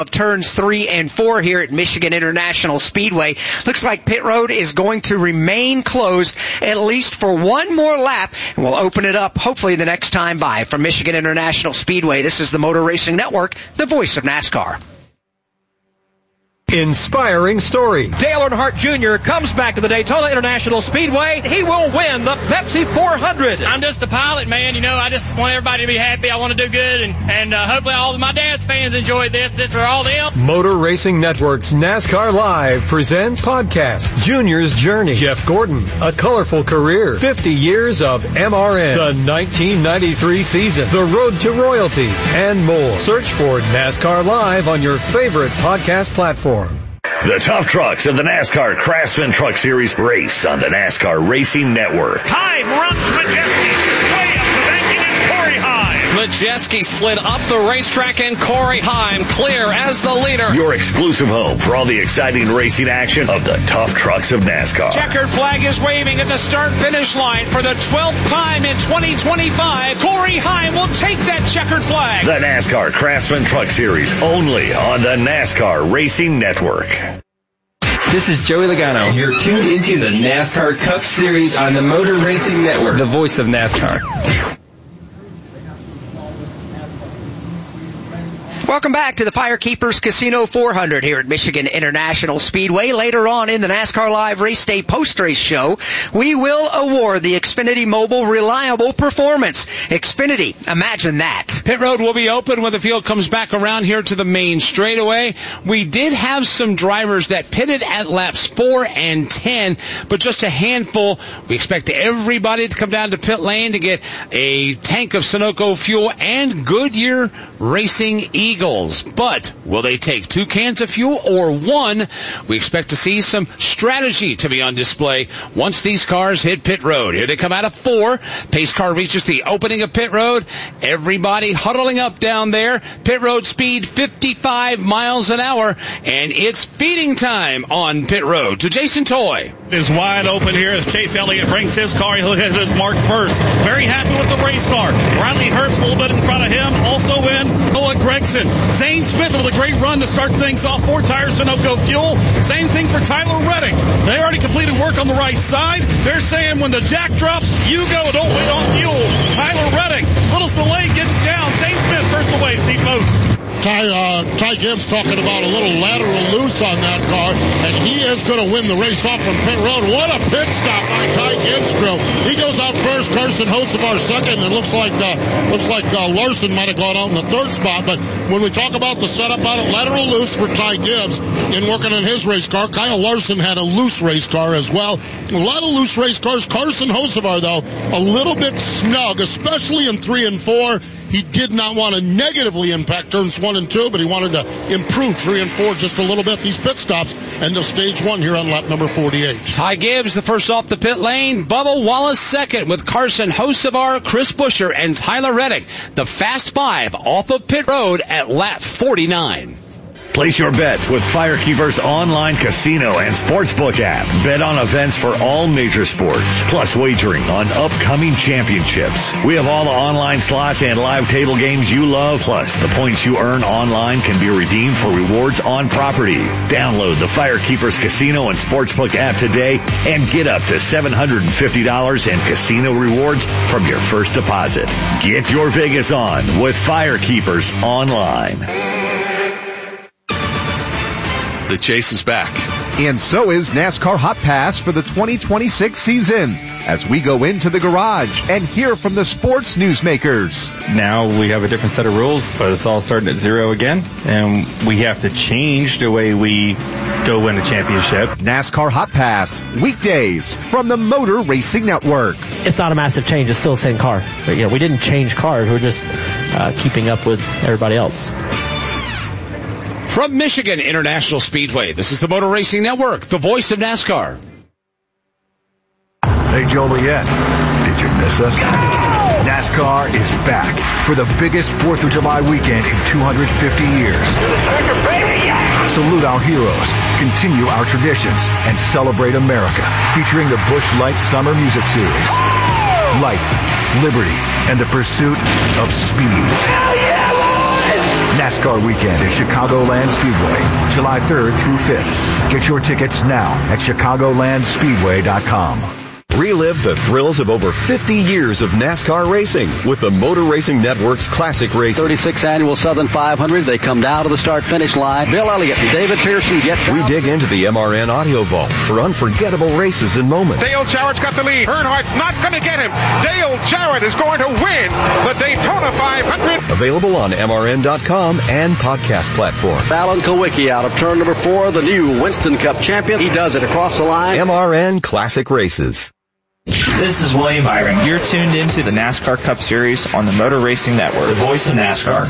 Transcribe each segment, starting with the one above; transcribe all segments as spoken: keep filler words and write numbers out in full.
of turns three and four here at Michigan International Speedway. Looks like pit road is going to remain closed at least for one more lap, and we'll open it up hopefully the next time by. From Michigan International Speedway, this is the Motor Racing Network, the voice of NASCAR. Inspiring stories. Dale Earnhardt Junior comes back to the Daytona International Speedway. He will win the Pepsi four hundred. I'm just a pilot, man. You know, I just want everybody to be happy. I want to do good, and, and uh, hopefully all of my dad's fans enjoyed this. This is for all them. Motor Racing Network's NASCAR Live presents podcast Junior's Journey. Jeff Gordon, a colorful career, fifty years of M R N, the nineteen ninety-three season, the road to royalty, and more. Search for NASCAR Live on your favorite podcast platform. The tough trucks of the NASCAR Craftsman Truck Series race on the NASCAR Racing Network. Heim runs Majeski way up the banking, and Corey Heim. Majeski slid up the racetrack, and Corey Heim clear as the leader. Your exclusive home for all the exciting racing action of the tough trucks of NASCAR. Checkered flag is waving at the start-finish line for the twelfth time in twenty twenty-five. Corey Heim will take that checkered flag. The NASCAR Craftsman Truck Series, only on the NASCAR Racing Network. This is Joey Logano. You're tuned into the NASCAR Cup Series on the Motor Racing Network, the voice of NASCAR. Welcome back to the Firekeepers Casino four hundred here at Michigan International Speedway. Later on in the NASCAR Live Race Day Post-Race Show, we will award the Xfinity Mobile Reliable Performance. Xfinity, imagine that. Pit road will be open when the field comes back around here to the main straightaway. We did have some drivers that pitted at laps four and ten, but just a handful. We expect everybody to come down to pit lane to get a tank of Sunoco fuel and Goodyear Racing Eagle. But will they take two cans of fuel or one? We expect to see some strategy to be on display once these cars hit pit road. Here they come out of four. Pace car reaches the opening of pit road. Everybody huddling up down there. Pit road speed fifty-five miles an hour, and it's feeding time on pit road to Jason Toy. Is wide open here as Chase Elliott brings his car. He'll hit his mark first. Very happy with the race car. Riley Herbst a little bit in front of him. Also in Noah Gregson. Zane Smith with a great run to start things off. Four tires, Sunoco fuel. Same thing for Tyler Reddick. They already completed work on the right side. They're saying when the jack drops, you go. Don't wait on fuel. Tyler Reddick, little delay getting down. Zane Smith first away. Steve Moser. Ty, uh, Ty Gibbs talking about a little lateral loose on that car, and he is going to win the race off from pit road. What a pit stop by Ty Gibbs' crew. He goes out first, Carson Hocevar second, and it looks like uh, looks like uh, Larson might have gone out in the third spot. But when we talk about the setup on it, lateral loose for Ty Gibbs in working on his race car. Kyle Larson had a loose race car as well. A lot of loose race cars. Carson Hocevar, though, a little bit snug, especially in three and four. He did not want to negatively impact turns one and two, but he wanted to improve three and four just a little bit. These pit stops, end of stage one here on lap number forty-eight. Ty Gibbs, the first off the pit lane. Bubba Wallace second with Carson Hocevar, Chris Buescher, and Tyler Reddick. The fast five off of pit road at lap forty-nine. Place your bets with Firekeeper's online casino and sportsbook app. Bet on events for all major sports, plus wagering on upcoming championships. We have all the online slots and live table games you love, plus the points you earn online can be redeemed for rewards on property. Download the Firekeeper's casino and sportsbook app today and get up to seven hundred fifty dollars in casino rewards from your first deposit. Get your Vegas on with Firekeeper's online. The chase is back. And so is NASCAR Hot Pass for the twenty twenty-six season, as we go into the garage and hear from the sports newsmakers. Now we have a different set of rules, but it's all starting at zero again, and we have to change the way we go win a championship. NASCAR Hot Pass, weekdays from the Motor Racing Network. It's not a massive change. It's still the same car. But, you know, we didn't change cars. We're just uh, keeping up with everybody else. From Michigan International Speedway, this is the Motor Racing Network, the voice of NASCAR. Hey, Joliet, did you miss us? NASCAR is back for the biggest fourth of July weekend in two hundred fifty years. Salute our heroes, continue our traditions, and celebrate America, featuring the Busch Light Summer Music Series. Life, liberty, and the pursuit of speed. NASCAR Weekend at Chicagoland Speedway, July third through fifth. Get your tickets now at chicagoland speedway dot com. Relive the thrills of over fifty years of NASCAR racing with the Motor Racing Network's Classic Race. thirty-sixth Annual Southern five hundred. They come down to the start-finish line. Bill Elliott and David Pearson get down. We dig into the M R N Audio Vault for unforgettable races and moments. Dale Jarrett's got the lead. Earnhardt's not going to get him. Dale Jarrett is going to win the Daytona five hundred. Available on M R N dot com and podcast platform. Alan Kowicki out of turn number four, the new Winston Cup champion. He does it across the line. M R N Classic Races. This is William Byron. You're tuned into the NASCAR Cup Series on the Motor Racing Network, the voice of NASCAR.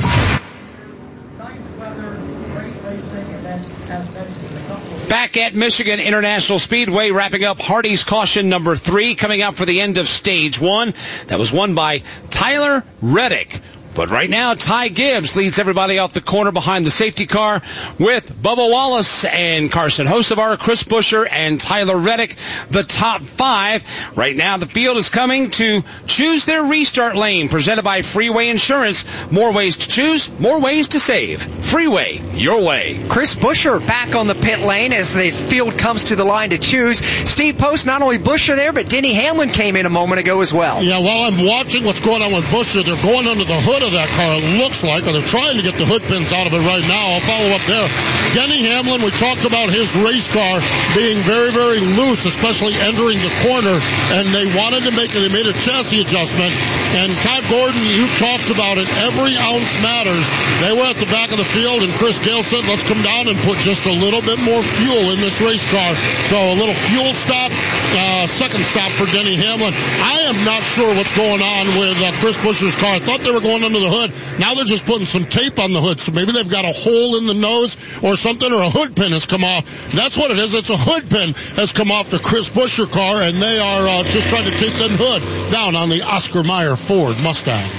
Back at Michigan International Speedway, wrapping up Hardy's caution number three, coming out for the end of stage one. That was won by Tyler Reddick. But right now, Ty Gibbs leads everybody off the corner behind the safety car with Bubba Wallace and Carson Hocevar, Chris Buescher, and Tyler Reddick, the top five. Right now, the field is coming to choose their restart lane, presented by Freeway Insurance. More ways to choose, more ways to save. Freeway, your way. Chris Buescher back on the pit lane as the field comes to the line to choose. Steve Post, not only Buescher there, but Denny Hamlin came in a moment ago as well. Yeah, while I'm watching what's going on with Buescher, they're going under the hood of that car, it looks like, or they're trying to get the hood pins out of it right now. I'll follow up there. Denny Hamlin, we talked about his race car being very, very loose, especially entering the corner, and they wanted to make it, they made a chassis adjustment, and Todd Gordon, you talked about it, every ounce matters. They were at the back of the field, and Chris Gale said, let's come down and put just a little bit more fuel in this race car. So a little fuel stop, uh, second stop for Denny Hamlin. I am not sure what's going on with uh, Chris Buescher's car. I thought they were going under the hood. Now they're just putting some tape on the hood, so maybe they've got a hole in the nose or something, or a hood pin has come off. That's what it is. It's a hood pin has come off the Chris Buescher car, and they are uh, just trying to take that hood down on the Oscar Mayer Ford Mustang.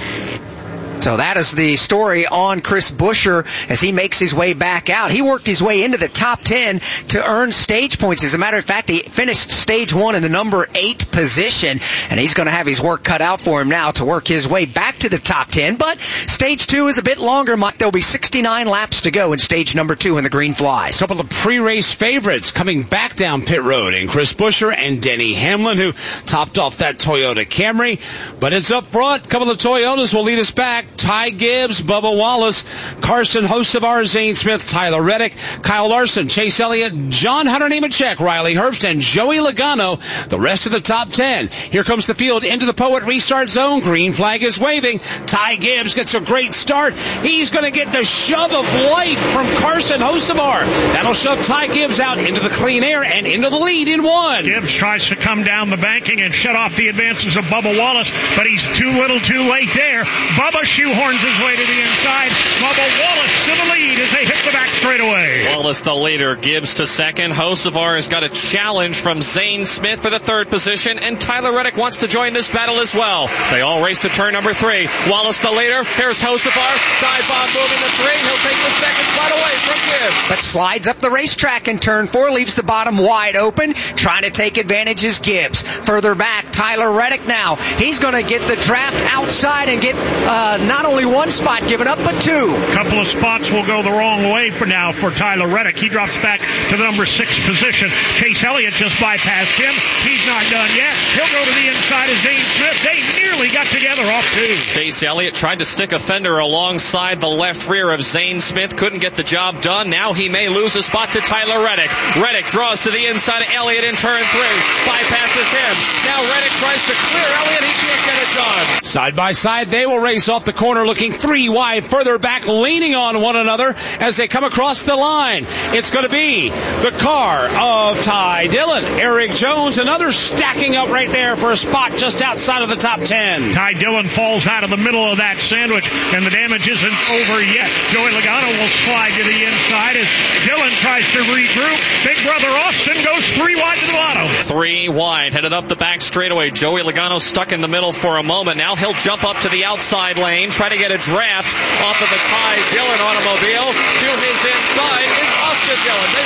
So that is the story on Chris Buescher as he makes his way back out. He worked his way into the top ten to earn stage points. As a matter of fact, he finished stage one in the number eight position, and he's going to have his work cut out for him now to work his way back to the top ten. But stage two is a bit longer, Mike. There'll be sixty-nine laps to go in stage number two in the Green Flies. A couple of pre-race favorites coming back down pit road in Chris Buescher and Denny Hamlin, who topped off that Toyota Camry. But it's up front. A couple of Toyotas will lead us back. Ty Gibbs, Bubba Wallace, Carson Hocevar, Zane Smith, Tyler Reddick, Kyle Larson, Chase Elliott, John Hunter Nemechek, Riley Herbst, and Joey Logano, the rest of the top ten. Here comes the field into the Poet restart zone. Green flag is waving. Ty Gibbs gets a great start. He's going to get the shove of life from Carson Hocevar. That'll shove Ty Gibbs out into the clean air and into the lead in one. Gibbs tries to come down the banking and shut off the advances of Bubba Wallace, but he's too little too late there. Bubba shoehorns his way to the inside. Bubba Wallace to the lead as they hit the back straightaway. Wallace the leader, Gibbs to second. Hocevar has got a challenge from Zane Smith for the third position, and Tyler Reddick wants to join this battle as well. They all race to turn number three. Wallace the leader. Here's Hocevar. Dive bomb moving to three. He'll take the second spot away from Gibbs. But slides up the racetrack in turn four, leaves the bottom wide open. Trying to take advantage is Gibbs. Further back, Tyler Reddick now. He's going to get the draft outside and get uh, not only one spot given up, but two. A couple of spots will go the wrong way for now for Tyler Reddick. He drops back to the number six position. Chase Elliott just bypassed him. He's not done yet. He'll go to the inside of Zane Smith. They nearly got together off two. Chase Elliott tried to stick a fender alongside the left rear of Zane Smith. Couldn't get the job done. Now he may lose a spot to Tyler Reddick. Reddick draws to the inside of Elliott in turn three. Bypasses him. Now Reddick tries to clear Elliott. He can't get it done. Side by side, they will race off the corner looking three wide, further back, leaning on one another as they come across the line. It's going to be the car of Ty Dillon. Eric Jones, another stacking up right there for a spot just outside of the top ten. Ty Dillon falls out of the middle of that sandwich, and the damage isn't over yet. Joey Logano will slide to the inside as Dillon tries to regroup. Big brother Austin goes three wide to the bottom. Three wide, headed up the back straightaway. Joey Logano stuck in the middle for a moment. Now he'll jump up to the outside lane, try to get a draft off of the Ty Dillon automobile. To his inside is Austin Dillon. They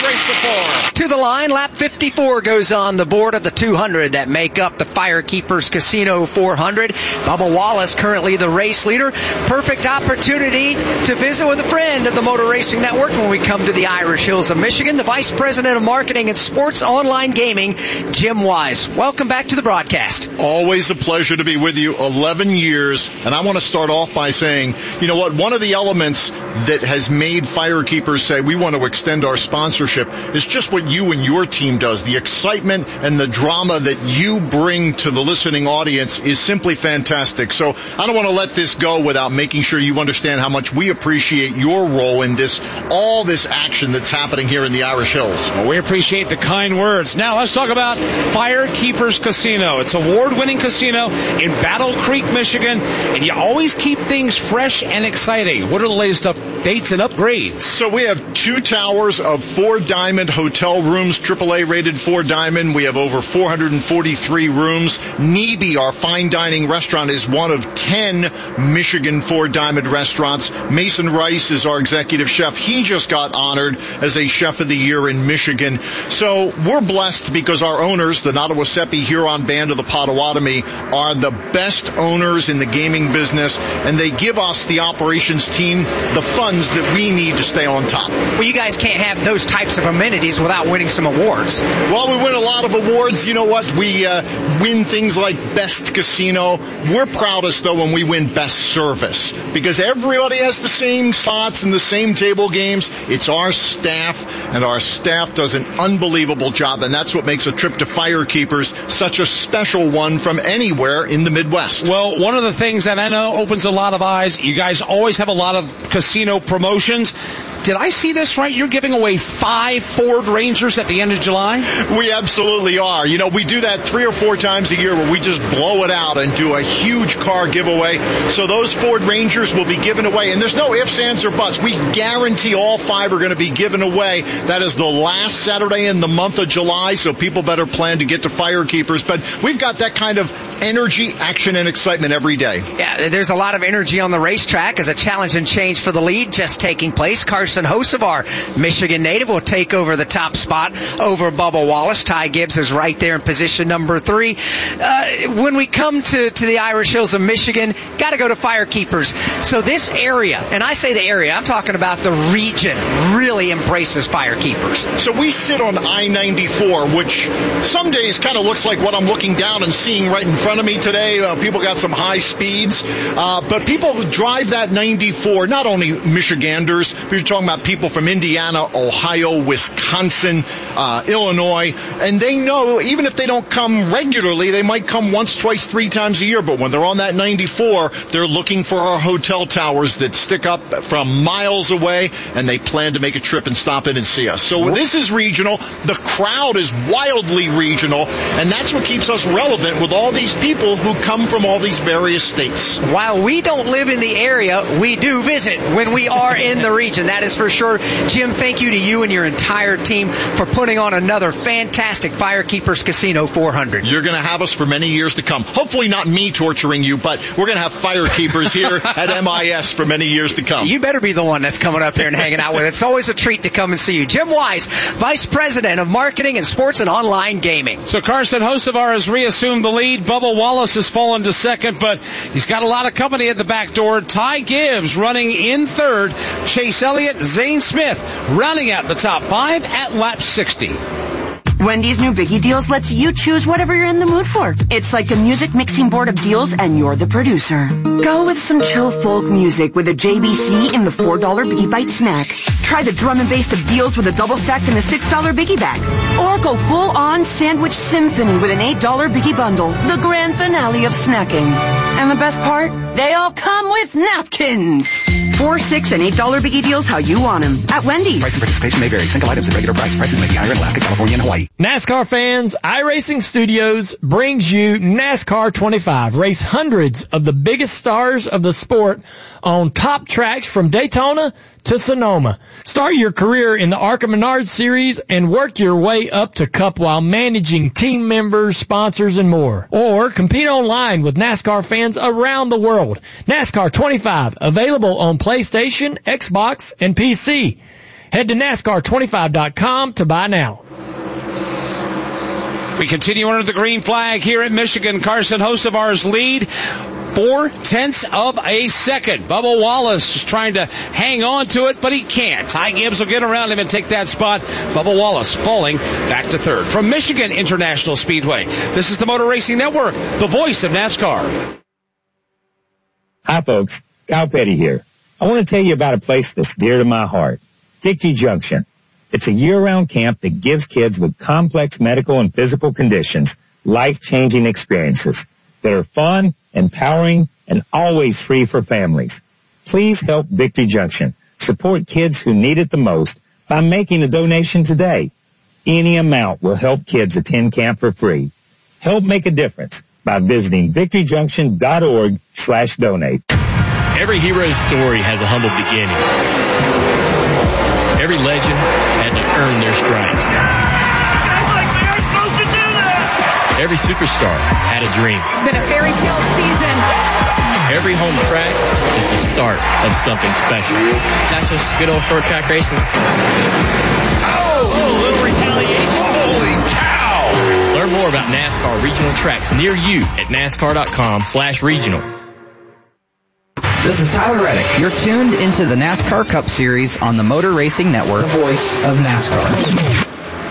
race before. To the line, lap fifty-four goes on the board of the two hundred that make up the Firekeepers Casino four hundred. Bubba Wallace currently the race leader. Perfect opportunity to visit with a friend of the Motor Racing Network when we come to the Irish Hills of Michigan, the Vice President of Marketing and Sports Online Gaming, Jim Wise. Welcome back to the broadcast. Always a pleasure to be with you. eleven years, and I want to start off by saying, you know what, one of the elements that has made Firekeepers say we want to extend our sponsorship is just what you and your team does. The excitement and the drama that you bring to the listening audience is simply fantastic. So I don't want to let this go without making sure you understand how much we appreciate your role in this, all this action that's happening here in the Irish Hills. Well, we appreciate the kind words. Now let's talk about Firekeepers Casino. It's an award-winning casino in Battle Creek, Michigan, and you always keep things fresh and exciting. What are the latest updates and upgrades? So we have two towers of four diamond hotel rooms, triple A rated four diamond. We have over four hundred forty-three rooms. Neebe, our fine dining restaurant, is one of ten Michigan four diamond restaurants. Mason Rice is our executive chef. He just got honored as a chef of the year in Michigan. So we're blessed because our owners, the Nottawasepi Huron Band of the Potawatomi, are the best owners in the gaming business, and they give us, the operations team, the funds that we need to stay on top. Well, you guys can't have those types of amenities without winning some awards. Well, we win a lot of awards. You know what? We uh, win things like Best Casino. We're proudest, though, when we win Best Service, because everybody has the same slots and the same table games. It's our staff, and our staff does an unbelievable job, and that's what makes a trip to Firekeepers such a special one from anywhere in the Midwest. Well, one of the things that I know opens a lot of eyes, you guys always have a lot of casino promotions. Did I see this right? You're giving away five Ford Rangers at the end of July? We absolutely are. You know, we do that three or four times a year where we just blow it out and do a huge car giveaway. So those Ford Rangers will be given away. And there's no ifs, ands, or buts. We guarantee all five are going to be given away. That is the last Saturday in the month of July, so people better plan to get to Firekeepers. But we've got that kind of energy, action, and excitement every day. Yeah, there's a lot of energy on the racetrack as a challenge and change for the lead just taking place. Carson Hocevar, Michigan native, will take over the top spot over Bubba Wallace. Ty Gibbs is right there in position number three. Uh, when we come to, to the Irish Hills of Michigan, got to go to Firekeepers. So this area, and I say the area, I'm talking about the region, really embraces Firekeepers. So we sit on I ninety-four, which some days kind of looks like what I'm looking down and seeing right in front of me today. Uh, people got some high speeds, uh, but people who drive that ninety-four, not only Michiganders, but you're talking about people from Indiana, Ohio, Wisconsin, uh, Illinois, and they know even if they don't come regularly, they might come once, twice, three times a year, but when they're on that ninety-four, they're looking for our hotel towers that stick up from miles away, and they plan to make a trip and stop in and see us. So this is regional. The crowd is wildly regional, and that's what keeps us relevant with all these people who come from all these various states. While we don't live in the area, we do visit when we are in the region. That is for sure. Jim, thank you to you and your entire team for putting on another fantastic Firekeepers Casino four hundred. You're going to have us for many years to come. Hopefully not me torturing you, but we're going to have Firekeepers here at M I S for many years to come. You better be the one that's coming up here and hanging out with us. It's always a treat to come and see you. Jim Wise, Vice President of Marketing and Sports and Online Gaming. So Carson Hocevar has reassumed the lead. Bubba Wallace has fallen to second, but he's got a lot of company at the back door. Ty Gibbs running in third. Chase Elliott, Zane Smith rounding out the top five at lap sixty. Wendy's new Biggie Deals lets you choose whatever you're in the mood for. It's like a music mixing board of deals, and you're the producer. Go with some chill folk music with a J B C in the four dollar Biggie Bite snack. Try the drum and bass of deals with a double stack in the six dollar Biggie Bag. Or go full-on sandwich symphony with an eight dollar Biggie Bundle, the grand finale of snacking. And the best part? They all come with napkins. Four, six, and eight dollar Biggie Deals how you want them at Wendy's. Price and participation may vary. Single items at regular price. Prices may be higher in Alaska, California, and Hawaii. NASCAR fans, iRacing Studios brings you NASCAR twenty-five. Race hundreds of the biggest stars of the sport on top tracks from Daytona to Sonoma. Start your career in the ARCA Menard Series and work your way up to Cup while managing team members, sponsors, and more. Or compete online with NASCAR fans around the world. NASCAR twenty-five, available on PlayStation, Xbox, and P C. Head to NASCAR twenty-five dot com to buy now. We continue under the green flag here at Michigan. Carson Hocevar's lead. Four tenths of a second. Bubba Wallace just trying to hang on to it, but he can't. Ty Gibbs will get around him and take that spot. Bubba Wallace falling back to third. From Michigan International Speedway, this is the Motor Racing Network, the voice of NASCAR. Hi, folks. Kyle Petty here. I want to tell you about a place that's dear to my heart, Victory Junction. It's a year-round camp that gives kids with complex medical and physical conditions life-changing experiences that are fun, empowering, and always free for families. Please help Victory Junction support kids who need it the most by making a donation today. Any amount will help kids attend camp for free. Help make a difference by visiting victory junction dot org slash donate. Every hero's story has a humble beginning. Every legend had to earn their stripes. Every superstar had a dream. It's been a fairy tale season. Every home track is the start of something special. That's just good old short track racing. Oh, a little retaliation. Holy cow! Learn more about NASCAR regional tracks near you at NASCAR dot com slash regional. This is Tyler Reddick. You're tuned into the NASCAR Cup Series on the Motor Racing Network, the voice of NASCAR.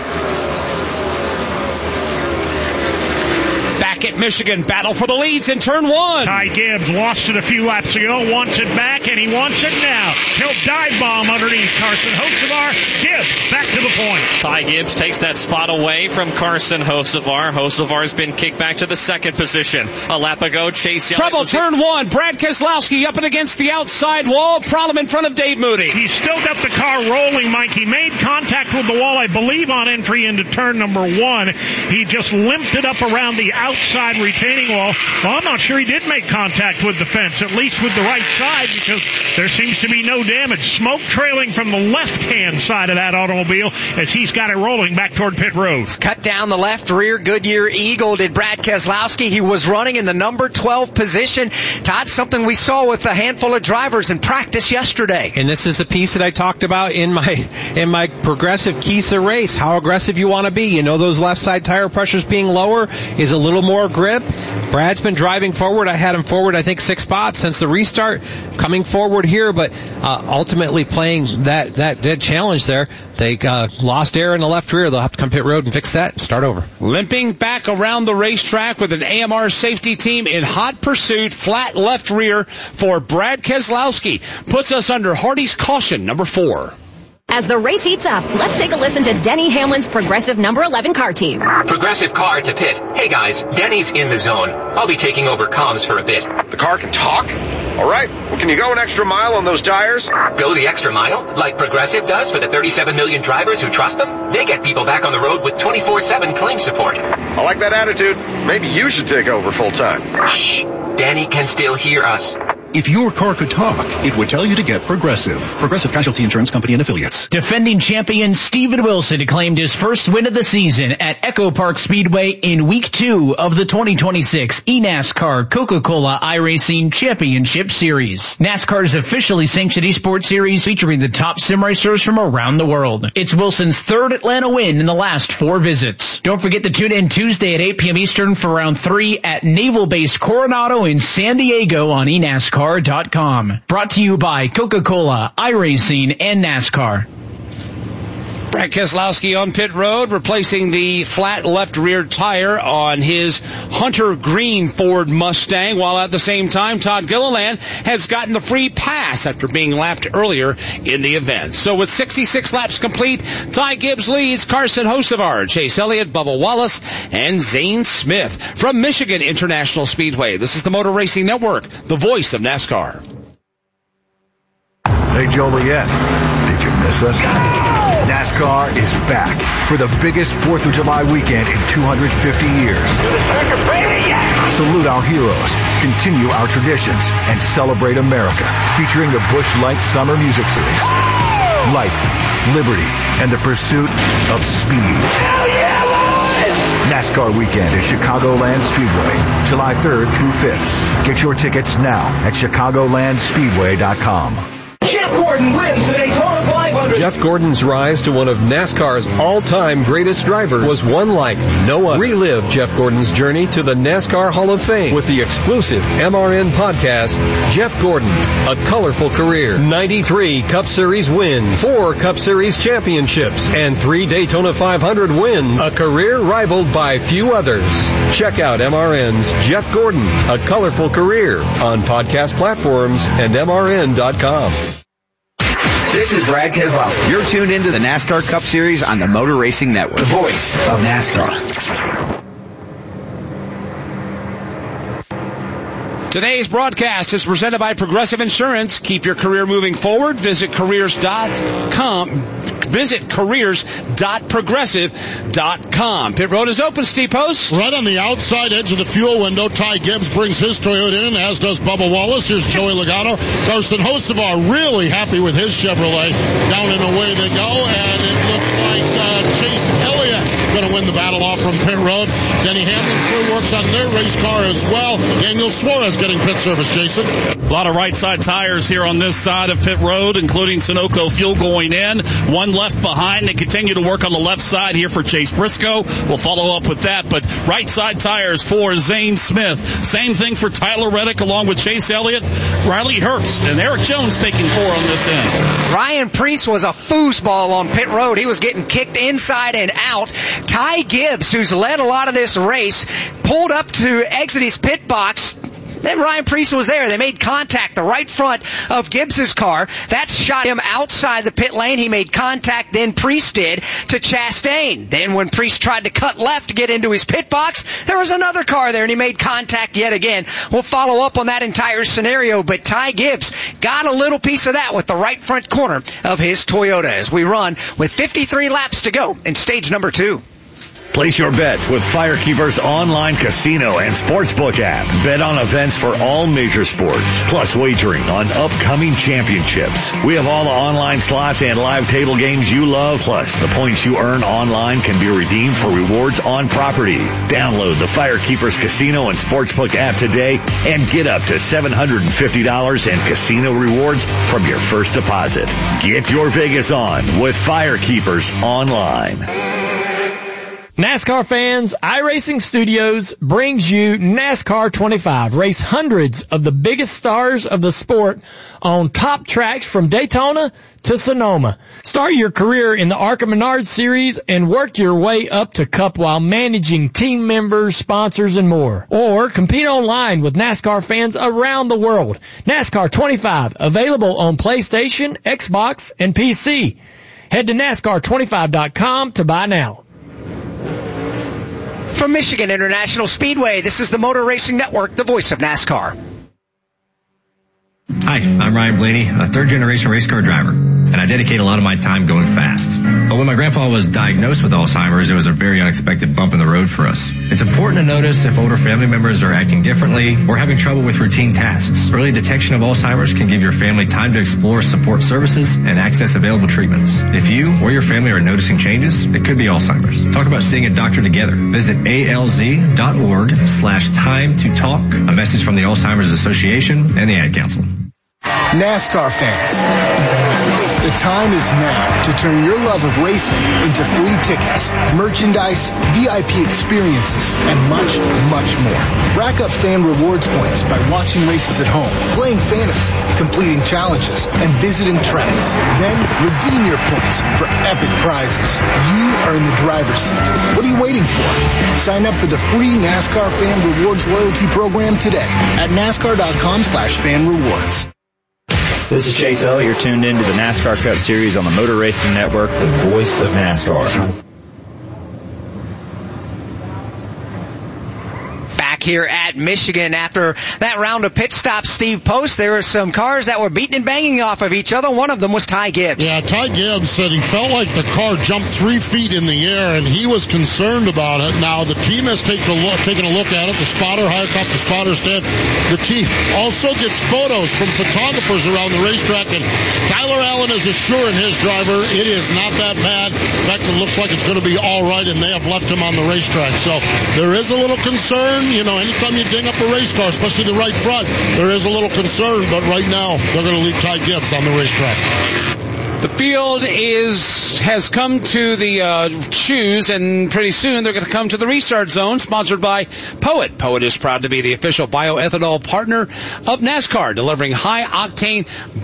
At Michigan, battle for the leads in turn one. Ty Gibbs lost it a few laps ago, wants it back, and he wants it now. He'll dive bomb underneath Carson Hocevar. Gibbs back to the point. Ty Gibbs takes that spot away from Carson Hocevar. Hocevar's been kicked back to the second position. A lap ago, Chase Young. Trouble turn one. Brad Keselowski up and against the outside wall. Problem in front of Dave Moody. He's still got the car rolling, Mike. He made contact with the wall, I believe, on entry into turn number one. He just limped it up around the outside retaining wall. Well, I'm not sure he did make contact with the fence, at least with the right side, because there seems to be no damage. Smoke trailing from the left-hand side of that automobile as he's got it rolling back toward pit road. Cut down the left rear Goodyear Eagle did Brad Keselowski. He was running in the number twelve position. Todd, something we saw with a handful of drivers in practice yesterday. And this is the piece that I talked about in my in my progressive keys to race. How aggressive you want to be. You know, those left side tire pressures being lower is a little more grip. Brad's been driving forward. I had him forward, I think, six spots since the restart, coming forward here, but uh, ultimately playing that, that dead challenge there. They uh, lost air in the left rear. They'll have to come pit road and fix that and start over. Limping back around the racetrack with an A M R safety team in hot pursuit, flat left rear for Brad Keselowski. Puts us under Hardy's caution, number four. As the race heats up, let's take a listen to Denny Hamlin's Progressive number eleven car team. Progressive car to pit. Hey guys, Denny's in the zone. I'll be taking over comms for a bit. The car can talk? All right. Well, can you go an extra mile on those tires? Go the extra mile? Like Progressive does for the thirty-seven million drivers who trust them? They get people back on the road with twenty-four seven claim support. I like that attitude. Maybe you should take over full time. Shh. Danny can still hear us. If your car could talk, it would tell you to get Progressive. Progressive Casualty Insurance Company and Affiliates. Defending champion Steven Wilson claimed his first win of the season at Echo Park Speedway in week two of the twenty twenty-six eNASCAR Coca-Cola iRacing Championship Series. NASCAR's officially sanctioned esports series featuring the top sim racers from around the world. It's Wilson's third Atlanta win in the last four visits. Don't forget to tune in Tuesday at eight p.m. Eastern for round three at Naval Base Coronado in San Diego on eNASCAR dot com. Brought to you by Coca-Cola, iRacing, and NASCAR. Brad Keselowski on pit road, replacing the flat left rear tire on his Hunter Green Ford Mustang, while at the same time Todd Gilliland has gotten the free pass after being lapped earlier in the event. So with sixty-six laps complete, Ty Gibbs leads, Carson Hocevar, Chase Elliott, Bubba Wallace, and Zane Smith. From Michigan International Speedway, this is the Motor Racing Network, the voice of NASCAR. Hey, Joliet, did you miss us? NASCAR is back for the biggest fourth of July weekend in two hundred fifty years. Salute our heroes, continue our traditions, and celebrate America, featuring the Busch Light Summer Music Series. Life, liberty, and the pursuit of speed. NASCAR weekend at Chicagoland Speedway, July third through fifth. Get your tickets now at chicagoland speedway dot com. Chip Gordon wins the Daytona five hundred Jeff Gordon's rise to one of NASCAR's all-time greatest drivers was one like no other. Relive Jeff Gordon's journey to the NASCAR Hall of Fame with the exclusive M R N podcast, Jeff Gordon, A Colorful Career. ninety-three Cup Series wins, four Cup Series championships, and three Daytona five hundred wins. A career rivaled by few others. Check out M R N's Jeff Gordon, A Colorful Career on podcast platforms and M R N dot com. This is Brad Keselowski. You're tuned into the NASCAR Cup Series on the Motor Racing Network, the voice of NASCAR. Today's broadcast is presented by Progressive Insurance. Keep your career moving forward. Visit careers dot com. Visit careers dot progressive dot com. Pit road is open, Steve Post. Right on the outside edge of the fuel window, Ty Gibbs brings his Toyota in, as does Bubba Wallace. Here's Joey Logano. Carson Hocevar really happy with his Chevrolet. Down and away they go, and it looks like uh, Chase Elliott going to win the battle off from pit road. Denny Hamlin's crew works on their race car as well. Daniel Suarez getting pit service, Jason. A lot of right side tires here on this side of pit road, including Sunoco fuel going in. One left behind. They continue to work on the left side here for Chase Briscoe. We'll follow up with that. But right side tires for Zane Smith. Same thing for Tyler Reddick along with Chase Elliott, Riley Herbst, and Eric Jones taking four on this end. Ryan Preece was a foosball on pit road. He was getting kicked inside and out. Ty Gibbs, who's led a lot of this race, pulled up to exit his pit box. Then Ryan Preece was there. They made contact, the right front of Gibbs's car. That shot him outside the pit lane. He made contact, then Preece did, to Chastain. Then when Preece tried to cut left to get into his pit box, there was another car there, and he made contact yet again. We'll follow up on that entire scenario, but Ty Gibbs got a little piece of that with the right front corner of his Toyota as we run with fifty-three laps to go in stage number two. Place your bets with Firekeeper's online casino and sportsbook app. Bet on events for all major sports, plus wagering on upcoming championships. We have all the online slots and live table games you love, plus the points you earn online can be redeemed for rewards on property. Download the Firekeeper's casino and sportsbook app today and get up to seven hundred fifty dollars in casino rewards from your first deposit. Get your Vegas on with Firekeepers online. NASCAR fans, iRacing Studios brings you NASCAR twenty-five. Race hundreds of the biggest stars of the sport on top tracks from Daytona to Sonoma. Start your career in the ARCA Menard Series and work your way up to Cup while managing team members, sponsors, and more. Or compete online with NASCAR fans around the world. NASCAR twenty-five, available on PlayStation, Xbox, and P C. Head to NASCAR twenty-five dot com to buy now. From Michigan International Speedway, this is the Motor Racing Network, the voice of NASCAR. Hi, I'm Ryan Blaney, a third-generation race car driver, and I dedicate a lot of my time going fast. But when my grandpa was diagnosed with Alzheimer's, it was a very unexpected bump in the road for us. It's important to notice if older family members are acting differently or having trouble with routine tasks. Early detection of Alzheimer's can give your family time to explore support services and access available treatments. If you or your family are noticing changes, it could be Alzheimer's. Talk about seeing a doctor together. Visit A L Z dot org slash time to talk. A message from the Alzheimer's Association and the Ad Council. NASCAR fans, the time is now to turn your love of racing into free tickets, merchandise, V I P experiences, and much, much more. Rack up fan rewards points by watching races at home, playing fantasy, completing challenges, and visiting tracks. Then redeem your points for epic prizes. You are in the driver's seat. What are you waiting for? Sign up for the free NASCAR Fan Rewards loyalty program today at NASCAR dot com slash fan rewards. This is Chase Elliott. You're tuned into the NASCAR Cup Series on the Motor Racing Network, the voice of NASCAR. Here at Michigan after that round of pit stops, Steve Post, there were some cars that were beating and banging off of each other. One of them was Ty Gibbs. Yeah, Ty Gibbs said he felt like the car jumped three feet in the air, and he was concerned about it. Now, the team has taken a look, taken a look at it. The spotter, high atop the spotter stand. The team also gets photos from photographers around the racetrack, and Tyler Allen is assuring his driver it is not that bad. In fact, it looks like it's going to be all right, and they have left him on the racetrack. So there is a little concern, you know. Anytime you ding up a race car, especially the right front, there is a little concern, but right now they're going to leave Ty Gibbs on the racetrack. The field is has come to the uh, shoes, and pretty soon they're going to come to the restart zone, sponsored by Poet. Poet is proud to be the official bioethanol partner of NASCAR, delivering high-octane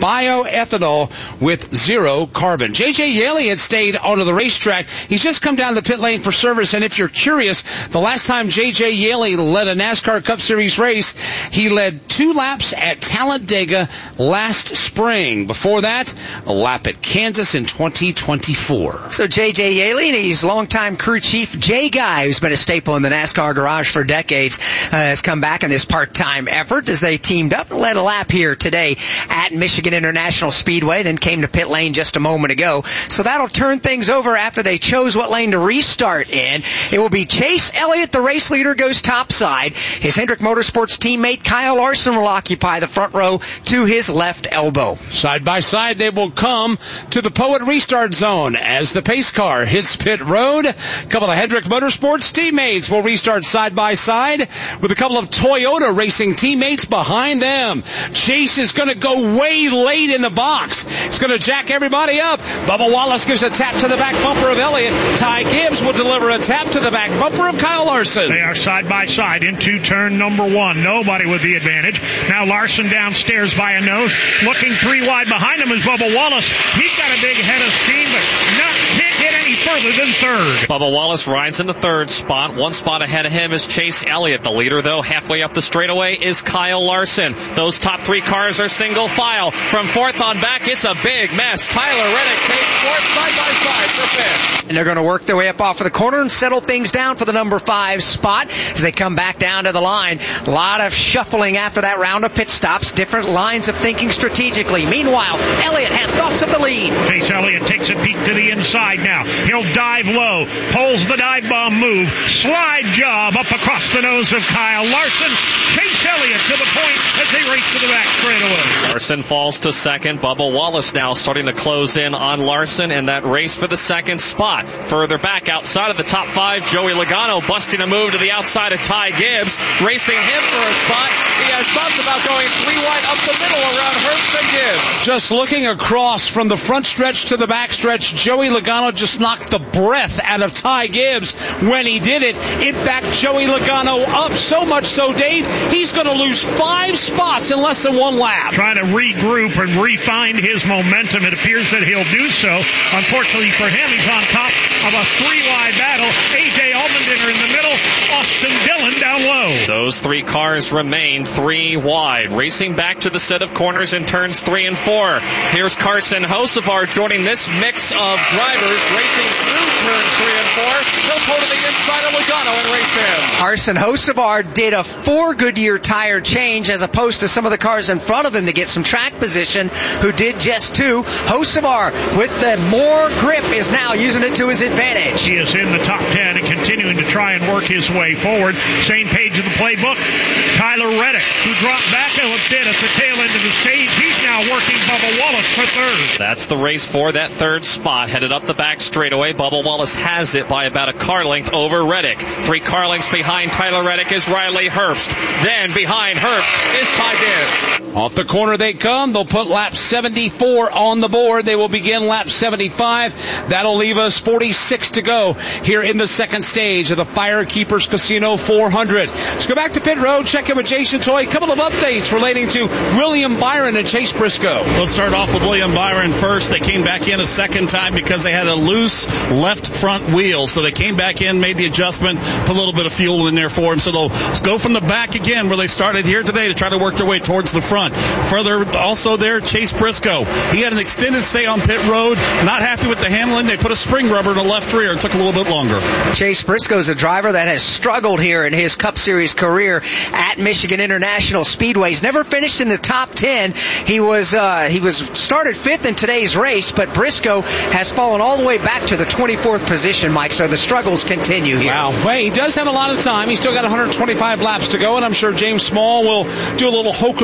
bioethanol with zero carbon. J J. Elliott stayed onto the racetrack. He's just come down the pit lane for service, and if you're curious, the last time J J. Elliott led a NASCAR Cup Series race, he led two laps at Talladega last spring. Before that, a lap at Kansas in twenty twenty-four. So J J. Elliott, he's longtime crew chief Jay Guy, who's been a staple in the NASCAR garage for decades, uh, has come back in this part-time effort as they teamed up and led a lap here today at Michigan International Speedway, then came to pit lane just a moment ago. So that'll turn things over after they chose what lane to restart in. It will be Chase Elliott, the race leader, goes topside. His Hendrick Motorsports teammate Kyle Larson will occupy the front row to his left elbow. Side by side, they will come to the Poet restart zone as the pace car hits pit road. A couple of Hendrick Motorsports teammates will restart side by side with a couple of Toyota racing teammates behind them. Chase is going to go way late in the box. He's going to jack everybody up. Bubba Wallace gives a tap to the back bumper of Elliott. Ty Gibbs will deliver a tap to the back bumper of Kyle Larson. They are side by side into turn number one. Nobody with the advantage. Now Larson downstairs by a nose. Looking three wide behind him is Bubba Wallace. He's got a big head of steam, but not can't get any further than third. Bubba Wallace rides in the third spot. One spot ahead of him is Chase Elliott. The leader, though, halfway up the straightaway is Kyle Larson. Those top three cars are single file. From fourth on back, it's a big mess. Tyler Reddick takes fourth side by side for fifth. And they're going to work their way up off of the corner and settle things down for the number five spot as they come back down to the line. A lot of shuffling after that round of pit stops, different lines of thinking strategically. Meanwhile, Elliott has thoughts of the lead. Chase Elliott takes a peek to the inside now. He'll dive low, pulls the dive bomb move, slide job up across the nose of Kyle Larson. Chase Elliott to the point as they race to the back straightaway. Larson falls to second. Bubba Wallace now starting to close in on Larson in that race for the second spot. Further back outside of the top five, Joey Logano busting a move to the outside of Ty Gibbs, racing him for a spot. He has thoughts about going three wide up the middle around Herbst and Gibbs. Just looking across from the front stretch to the back stretch, Joey Logano just knocked the breath out of Ty Gibbs when he did it. It backed Joey Logano up so much so, Dave, he's going to lose five spots in less than one lap. Trying to regroup and refine his momentum. It appears that he'll do so. Unfortunately for him, he's on top of a three-wide battle. A J Allmendinger in the middle, Austin Dillon down low. Those three cars remain three wide. Racing back to the set of corners in turns three and four. Here's Carson Hocevar joining this mix of drivers racing through turns three and four. He'll pull to the inside of Logano and race him. Carson Hocevar did a four Goodyear tire change as opposed to some of the cars in front of him to get some track position, who did just two. Hocevar, with the more grip, is now using it to his advantage. He is in the top ten and continuing to try and work his way forward. Same page of the playbook. Tyler Reddick, who dropped back a bit at the tail end of the stage. He's now working Bubba Wallace for third. That's the race for that third spot. Headed up the back straightaway. Bubba Wallace has it by about a car length over Reddick. Three car lengths behind Tyler Reddick is Riley Herbst. Then behind Herbst is Ty Gibbs. Off the corner they come. They'll put lap seventy-four on the board. They will begin lap seventy-five. That'll leave us forty-six to go here in the second stage of the Firekeepers Casino four hundred. Let's go back to pit road, check in with Jason Toy. A couple of updates relating to William Byron and Chase Briscoe. Let's start off with William Byron first. They came back in a second time because they had a loose left front wheel. So they came back in, made the adjustment, put a little bit of fuel in there for him. So they'll go from the back again where they started here today to try to work their way towards the front. Further, also there, Chase Briscoe. He had an extended stay on pit road. Not happy with the handling. They put a spring rubber in the left rear. It took a little bit longer. Chase Briscoe is a driver that has struggled here in his Cup Series career at Michigan International Speedway. He's never finished in the top ten. He was uh, he was started fifth in today's race, but Briscoe has fallen all the way back to the twenty-fourth position, Mike, so the struggles continue here. Wow. Well, he does have a lot of time. He's still got one hundred twenty-five laps to go, and I'm sure James Small will do a little hocus pocus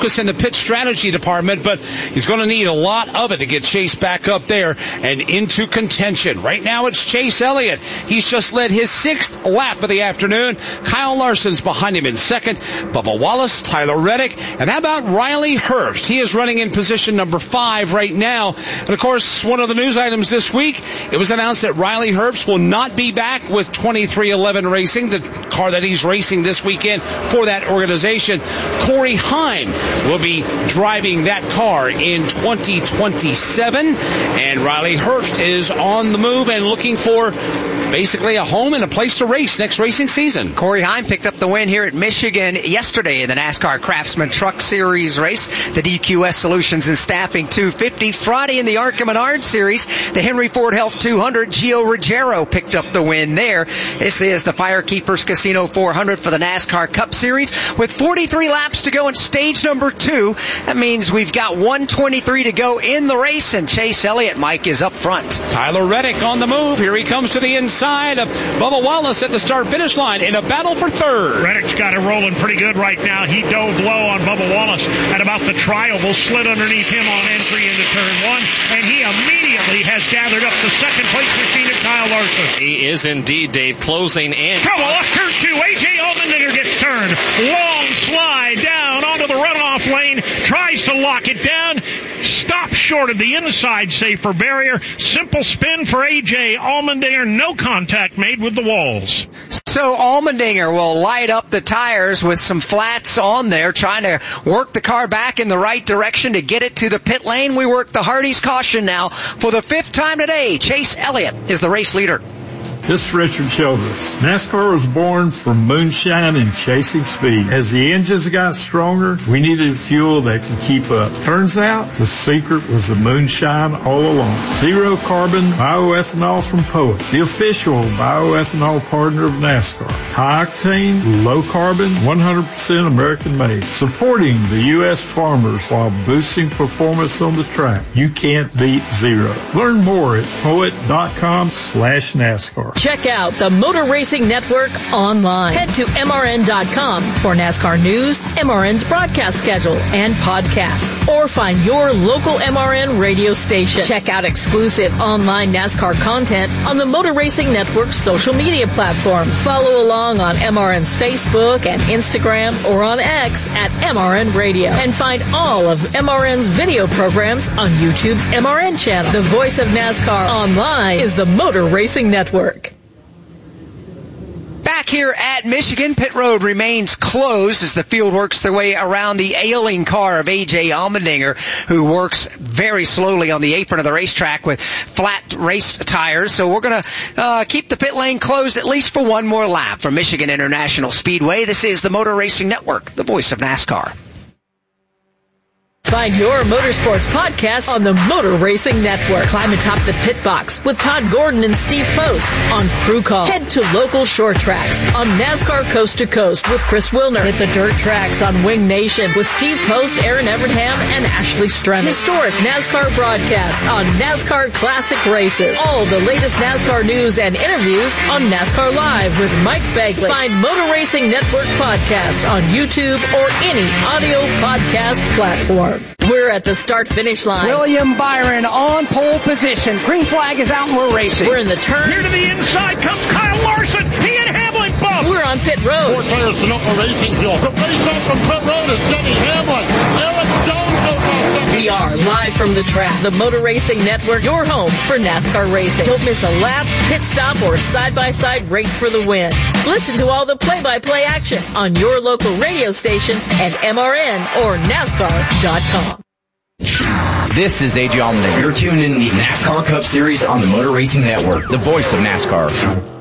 us in the pit strategy department, but he's going to need a lot of it to get Chase back up there and into contention. Right now it's Chase Elliott. He's just led his sixth lap of the afternoon. Kyle Larson's behind him in second. Bubba Wallace, Tyler Reddick, and how about Riley Herbst? He is running in position number five right now. And of course, one of the news items this week, it was announced that Riley Herbst will not be back with twenty-three eleven Racing, the car that he's racing this weekend for that organization. Corey Heim will be driving that car in twenty twenty-seven. And Riley Herbst is on the move and looking for basically a home and a place to race next racing season. Corey Heim picked up the win here at Michigan yesterday in the NASCAR Craftsman Truck Series race, the D Q S Solutions and Staffing two fifty. Friday in the ARCA Menard Series, the Henry Ford Health two hundred, Gio Ruggiero picked up the win there. This is the Firekeepers Casino four hundred for the NASCAR Cup Series with forty-three laps to go in stage number two. That means we've got one twenty-three to go in the race, and Chase Elliott, Mike, is up front. Tyler Reddick on the move. Here he comes to the inside of Bubba Wallace at the start-finish line in a battle for third. Reddick's got it rolling pretty good right now. He dove low on Bubba Wallace at about the trioval, slid underneath him on entry into turn one, and he immediately has gathered up the second place machine at Kyle Larson. He is indeed, Dave, closing in. Come on, turn two. A J Allmendinger gets turned. Long slide down onto the runoff lane. Tries to lock it down. Stops short of the inside safer barrier. Simple spin for A J Allmendinger. No contact made with the walls. So Allmendinger will light up the tires with some flats on there, trying to work the car back in the right direction to get it to the pit lane. We work the Hardy's caution now for the fifth time today. Chase Elliott is the race leader. This is Richard Childress. NASCAR was born from moonshine and chasing speed. As the engines got stronger, we needed fuel that could keep up. Turns out the secret was the moonshine all along. Zero carbon bioethanol from Poet, the official bioethanol partner of NASCAR. High octane, low carbon, one hundred percent American made. Supporting the U S farmers while boosting performance on the track. You can't beat zero. Learn more at poet.com slash NASCAR. Check out the Motor Racing Network online. Head to M R N dot com for NASCAR news, M R N's broadcast schedule, and podcasts. Or find your local M R N radio station. Check out exclusive online NASCAR content on the Motor Racing Network's social media platforms. Follow along on M R N's Facebook and Instagram or on X at M R N Radio. And find all of M R N's video programs on YouTube's M R N channel. The voice of NASCAR online is the Motor Racing Network. Back here at Michigan, pit road remains closed as the field works their way around the ailing car of A J Allmendinger, who works very slowly on the apron of the racetrack with flat race tires. So we're going to uh, keep the pit lane closed at least for one more lap. From Michigan International Speedway, this is the Motor Racing Network, the voice of NASCAR. Find your motorsports podcast on the Motor Racing Network. Climb atop the pit box with Todd Gordon and Steve Post on Crew Call. Head to local short tracks on NASCAR Coast to Coast with Chris Wilner. Hit the dirt tracks on Wing Nation with Steve Post, Aaron Evernham, and Ashley Stremick. Historic NASCAR broadcasts on NASCAR Classic Races. All the latest NASCAR news and interviews on NASCAR Live with Mike Begley. Find Motor Racing Network podcasts on YouTube or any audio podcast platform. We're at the start-finish line. William Byron on pole position. Green flag is out and we're racing. We're in the turn. Here to the inside comes Kyle Larson. He and Hamlin bump. We're on pit road. Four tires Sunoco Racing Fuel. The race off from pit road is Denny Hamlin. Eric Jones goes off second. We are live from the track. The Motor Racing Network, your home for NASCAR racing. Don't miss a lap, pit stop, or side-by-side race for the win. Listen to all the play-by-play action on your local radio station at M R N or NASCAR dot com. This is A J Allmendinger. You're tuned in the NASCAR Cup Series on the Motor Racing Network, the voice of NASCAR.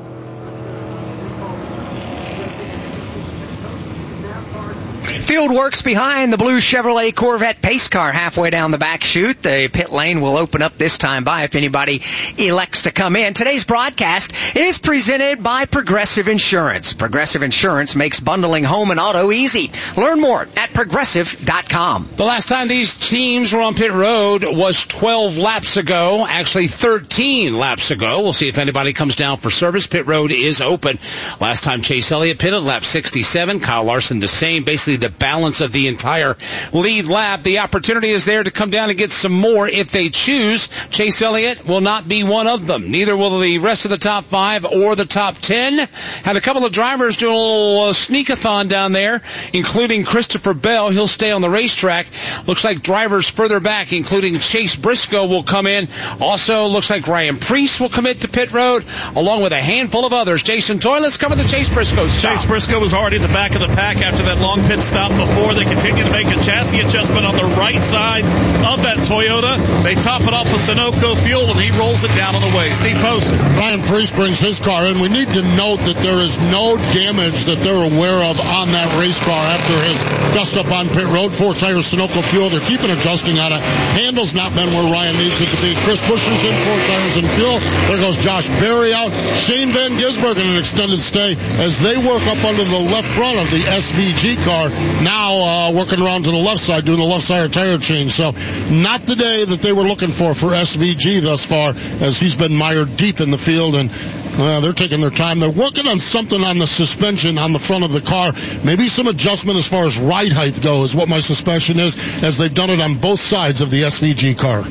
Field works behind the blue Chevrolet Corvette pace car halfway down the back chute. The pit lane will open up this time by if anybody elects to come in. Today's broadcast is presented by Progressive Insurance. Progressive Insurance makes bundling home and auto easy. Learn more at progressive dot com. The last time these teams were on pit road was twelve laps ago, actually thirteen laps ago. We'll see if anybody comes down for service. Pit road is open. Last time Chase Elliott pitted, lap sixty-seven. Kyle Larson the same. Basically the balance of the entire lead lap. The opportunity is there to come down and get some more if they choose. Chase Elliott will not be one of them. Neither will the rest of the top five or the top ten. Had a couple of drivers doing a little uh, sneak-a-thon down there, including Christopher Bell. He'll stay on the racetrack. Looks like drivers further back, including Chase Briscoe, will come in. Also, looks like Ryan Preece will commit to pit road, along with a handful of others. Jason Toy, let's cover the Chase Briscoe stop. Chase Briscoe was already in the back of the pack after that long pit stop before. They continue to make a chassis adjustment on the right side of that Toyota. They top it off with Sunoco fuel, and he rolls it down on the way. Steve Post. Ryan Preece brings his car in. We need to note that there is no damage that they're aware of on that race car after his dust up on pit road. Four tires Sunoco fuel. They're keeping adjusting on it. Handle's not been where Ryan needs it to be. Chris Buescher's in, four tires and fuel. There goes Josh Berry out. Shane Van Gisbergen in an extended stay as they work up under the left front of the S V G car. Now uh, working around to the left side, doing the left side tire change. So not the day that they were looking for for S V G thus far, as he's been mired deep in the field, and uh, they're taking their time. They're working on something on the suspension on the front of the car. Maybe some adjustment as far as ride height goes, what my suspicion is, as they've done it on both sides of the S V G car.